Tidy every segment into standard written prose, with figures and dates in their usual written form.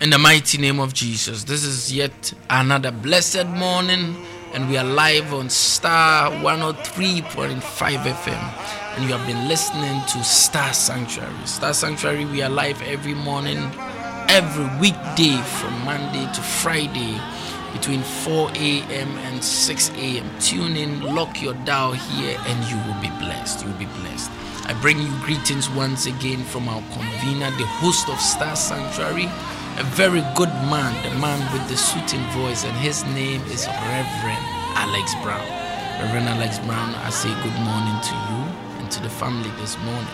In the mighty name of Jesus, this is yet another blessed morning, and we are live on Star 103.5 FM, and you have been listening to Star Sanctuary. Star Sanctuary, we are live every morning, every weekday from Monday to Friday between 4 a.m. and 6 a.m. Tune in, lock your dial here, and you will be blessed. You will be blessed. I bring you greetings once again from our convener, the host of Star Sanctuary, a very good man, the man with the soothing voice, and his name is Reverend Alex Brown. Reverend Alex Brown, I say good morning to you and to the family this morning.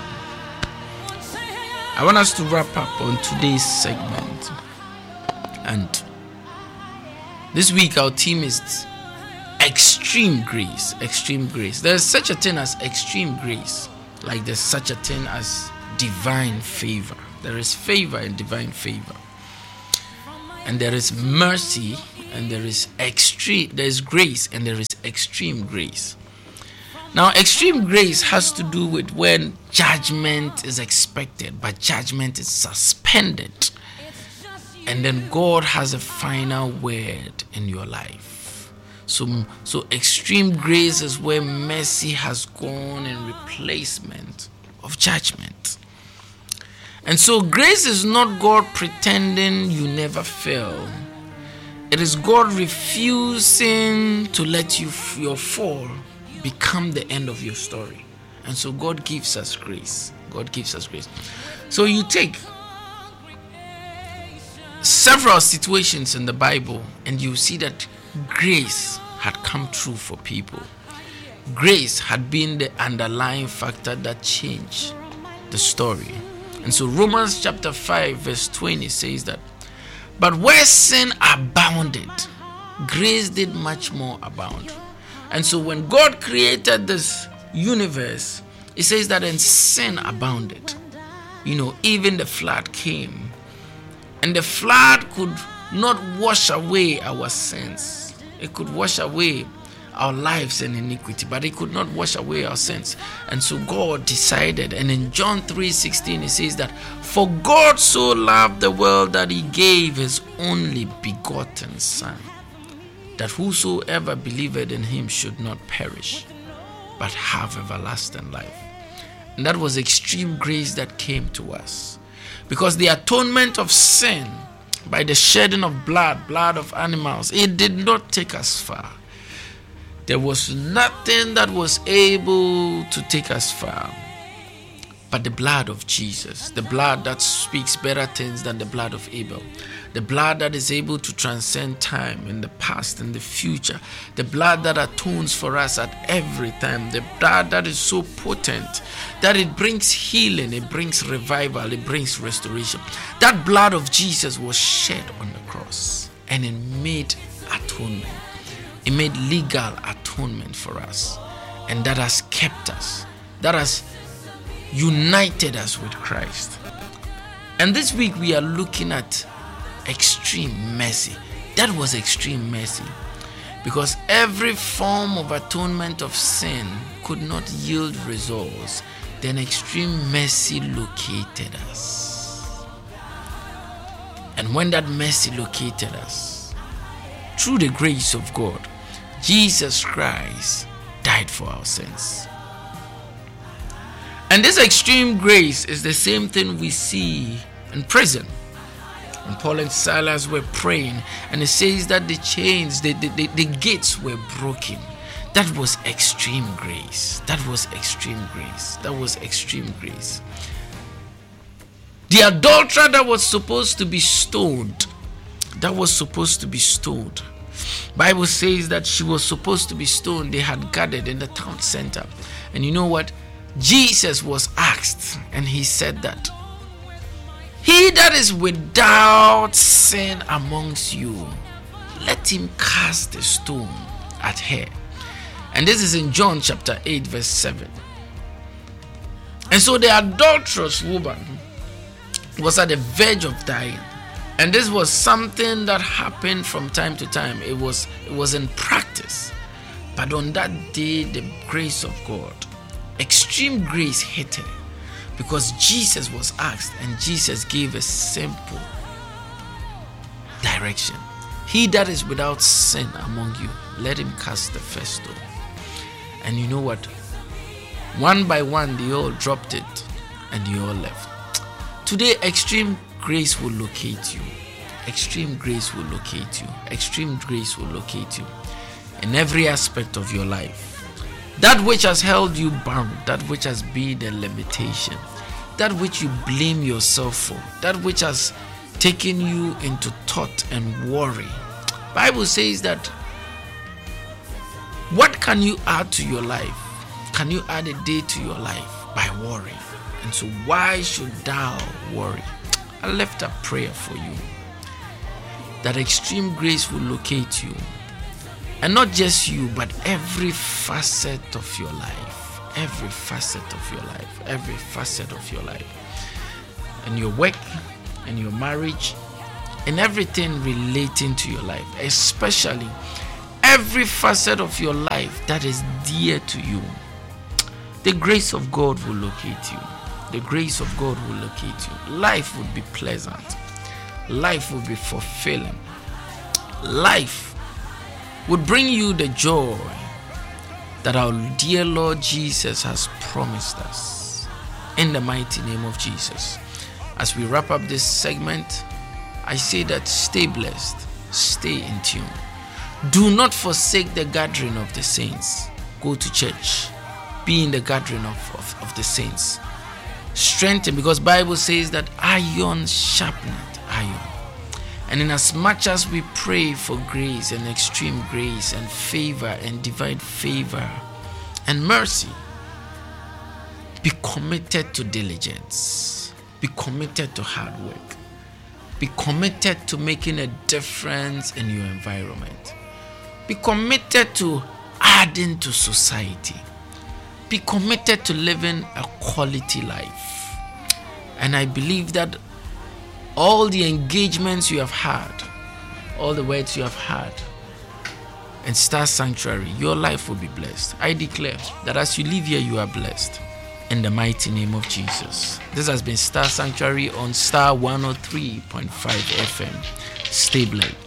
I want us to wrap up on today's segment, and this week our theme is extreme grace. Extreme grace. There's such a thing as extreme grace, like there's such a thing as divine favor. There is favor and divine favor. And there is mercy, and there is grace, and there is extreme grace. Now, extreme grace has to do with when judgment is expected, but judgment is suspended. And then God has a final word in your life. So extreme grace is where mercy has gone in replacement of judgment. And so grace is not God pretending you never fail. It is God refusing to let your fall become the end of your story. And so God gives us grace. God gives us grace. So you take several situations in the Bible and you see that grace had come true for people. Grace had been the underlying factor that changed the story. And so Romans chapter 5 verse 20 says that, but where sin abounded, grace did much more abound. And so when God created this universe, it says that in sin abounded. Even the flood came. And the flood could not wash away our sins. It could wash away our lives and iniquity, but it could not wash away our sins. And so God decided, and in John 3:16 it says that, for God so loved the world that he gave his only begotten Son, that whosoever believeth in him should not perish, but have everlasting life. And that was extreme grace that came to us, because the atonement of sin by the shedding of blood of animals, it did not take us far. There was nothing that was able to take us far but the blood of Jesus, the blood that speaks better things than the blood of Abel, the blood that is able to transcend time in the past and the future, the blood that atones for us at every time, the blood that is so potent that it brings healing, it brings revival, it brings restoration. That blood of Jesus was shed on the cross, and it made atonement. It made legal atonement for us, and that has kept us, that has united us with Christ. And this week we are looking at extreme mercy. That was extreme mercy, because every form of atonement of sin could not yield results. Then extreme mercy located us. And when that mercy located us, through the grace of God, Jesus Christ died for our sins. And this extreme grace is the same thing we see in prison. When Paul and Silas were praying, and it says that the chains, the gates were broken. That was extreme grace. That was extreme grace. That was extreme grace. The adulterer that was supposed to be stoned, Bible says that she was supposed to be stoned. They had gathered in the town center. And you know what? Jesus was asked, and he said that, he that is without sin amongst you, let him cast a stone at her. And this is in John chapter 8 verse 7. And so the adulterous woman was at the verge of dying. And this was something that happened from time to time. It was in practice. But on that day, the grace of God, extreme grace hit her, because Jesus was asked, and Jesus gave a simple correction. He that is without sin among you, let him cast the first stone. And you know what? One by one, they all dropped it and they all left. Today, extreme grace will locate you. Extreme grace will locate you. Extreme grace will locate you in every aspect of your life. That which has held you bound, that which has been a limitation, that which you blame yourself for, that which has taken you into thought and worry. Bible says that what can you add to your life? Can you add a day to your life? By worry. And so why should thou worry? I left a prayer for you, that extreme grace will locate you. And not just you, but every facet of your life. Every facet of your life. Every facet of your life. And your work, and your marriage, and everything relating to your life. Especially every facet of your life that is dear to you. The grace of God will locate you. The grace of God will locate you. Life would be pleasant. Life would be fulfilling. Life would bring you the joy that our dear Lord Jesus has promised us. In the mighty name of Jesus. As we wrap up this segment, I say that stay blessed, stay in tune. Do not forsake the gathering of the saints. Go to church. Be in the gathering of the saints. Strengthen, because Bible says that iron sharpeneth iron. And in as much as we pray for grace and extreme grace and favor and divine favor and mercy, be committed to diligence. Be committed to hard work. Be committed to making a difference in your environment. Be committed to adding to society. Be committed to living a quality life. And I believe that all the engagements you have had, all the words you have had in Star Sanctuary, your life will be blessed. I declare that as you live here, you are blessed. In the mighty name of Jesus. This has been Star Sanctuary on Star 103.5 FM. Stay blessed.